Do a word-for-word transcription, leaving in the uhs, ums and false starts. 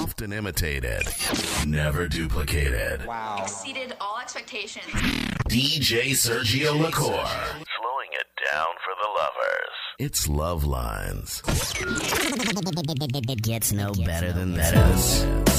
Often imitated, never duplicated. Wow. Exceeded all expectations. D J Sergio LaCour. Slowing it down for the lovers. It's Love Lines. It gets no better than This